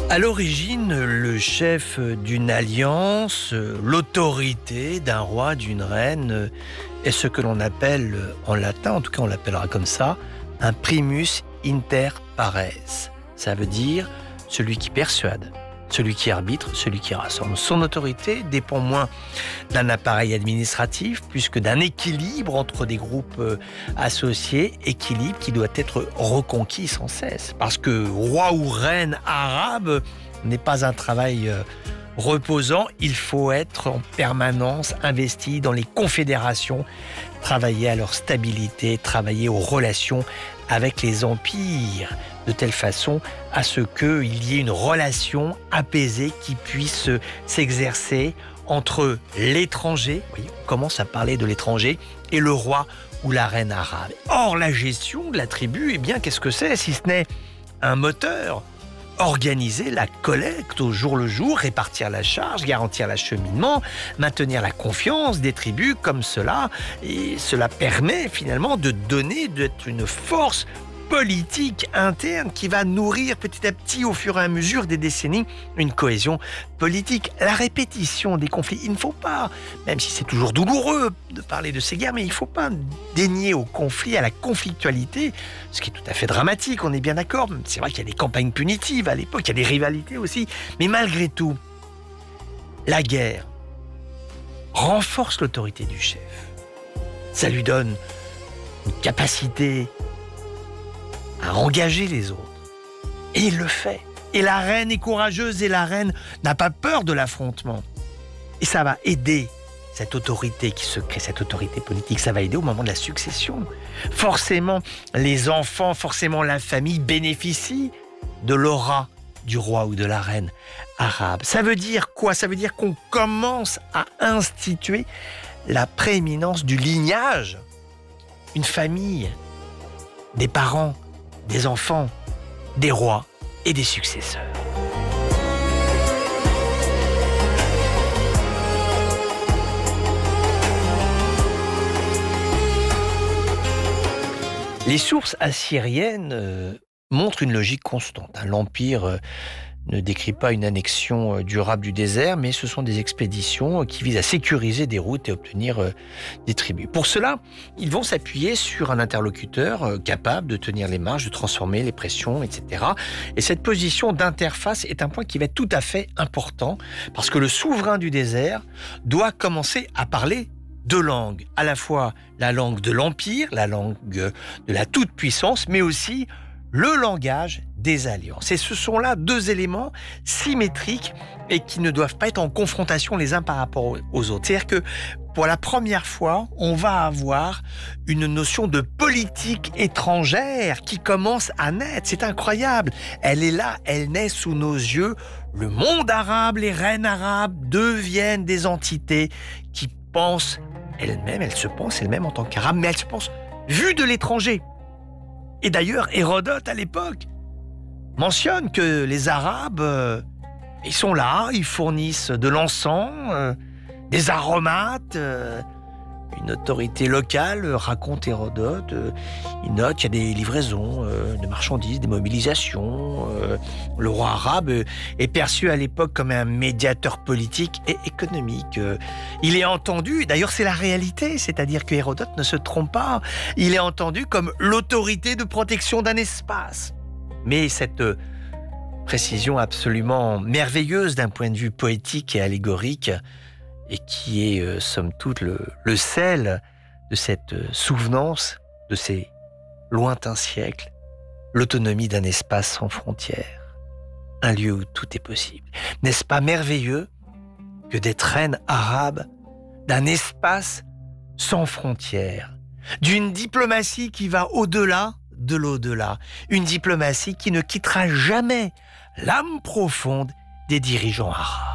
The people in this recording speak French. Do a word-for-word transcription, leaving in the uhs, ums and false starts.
À l'origine, le chef d'une alliance, l'autorité d'un roi, d'une reine, est ce que l'on appelle en latin, en tout cas on l'appellera comme ça, un primus inter pares. Ça veut dire celui qui persuade, celui qui arbitre, celui qui rassemble. Son autorité dépend moins d'un appareil administratif plus que d'un équilibre entre des groupes associés, équilibre qui doit être reconquis sans cesse. Parce que roi ou reine arabe n'est pas un travail reposant, il faut être en permanence investi dans les confédérations, travailler à leur stabilité, travailler aux relations avec les empires, de telle façon à ce qu'il y ait une relation apaisée qui puisse s'exercer entre l'étranger, oui, on commence à parler de l'étranger, et le roi ou la reine arabe. Or, la gestion de la tribu, eh bien, qu'est-ce que c'est si ce n'est un moteur ? Organiser la collecte au jour le jour, répartir la charge, garantir l'acheminement, maintenir la confiance des tribus comme cela. Et cela permet finalement de donner, d'être une force politique interne qui va nourrir petit à petit au fur et à mesure des décennies une cohésion politique. La répétition des conflits, il ne faut pas, même si c'est toujours douloureux de parler de ces guerres, mais il ne faut pas dénier au conflit, à la conflictualité, ce qui est tout à fait dramatique, on est bien d'accord. C'est vrai qu'il y a des campagnes punitives à l'époque, il y a des rivalités aussi, mais malgré tout, la guerre renforce l'autorité du chef. Ça lui donne une capacité à engager les autres. Et il le fait. Et la reine est courageuse et la reine n'a pas peur de l'affrontement. Et ça va aider cette autorité qui se crée, cette autorité politique, ça va aider au moment de la succession. Forcément, les enfants, forcément la famille bénéficient de l'aura du roi ou de la reine arabe. Ça veut dire quoi ? Ça veut dire qu'on commence à instituer la prééminence du lignage. Une famille, des parents, des enfants, des rois et des successeurs. Les sources assyriennes euh, montrent une logique constante. L'Empire euh, ne décrit pas une annexion durable du désert, mais ce sont des expéditions qui visent à sécuriser des routes et obtenir des tribus. Pour cela, ils vont s'appuyer sur un interlocuteur capable de tenir les marges, de transformer les pressions, et cetera. Et cette position d'interface est un point qui va être tout à fait important, parce que le souverain du désert doit commencer à parler deux langues, à la fois la langue de l'Empire, la langue de la toute-puissance, mais aussi le langage des alliances. Et ce sont là deux éléments symétriques et qui ne doivent pas être en confrontation les uns par rapport aux autres. C'est-à-dire que pour la première fois, on va avoir une notion de politique étrangère qui commence à naître. C'est incroyable. Elle est là, elle naît sous nos yeux. Le monde arabe, les reines arabes deviennent des entités qui pensent elles-mêmes, elles se pensent elles-mêmes en tant qu'arabes, mais elles se pensent vues de l'étranger. Et d'ailleurs, Hérodote, à l'époque, mentionne que les Arabes, euh, ils sont là, ils fournissent de l'encens, euh, des aromates. Euh, une autorité locale raconte Hérodote, euh, il note qu'il y a des livraisons euh, de marchandises, des mobilisations. Euh, le roi arabe est perçu à l'époque comme un médiateur politique et économique. Euh, il est entendu, d'ailleurs c'est la réalité, c'est-à-dire que Hérodote ne se trompe pas, il est entendu comme l'autorité de protection d'un espace. Mais cette précision absolument merveilleuse d'un point de vue poétique et allégorique, et qui est, euh, somme toute, le, le sel de cette souvenance de ces lointains siècles, l'autonomie d'un espace sans frontières, un lieu où tout est possible. N'est-ce pas merveilleux que d'être reine arabe d'un espace sans frontières, d'une diplomatie qui va au-delà de l'au-delà, une diplomatie qui ne quittera jamais l'âme profonde des dirigeants arabes.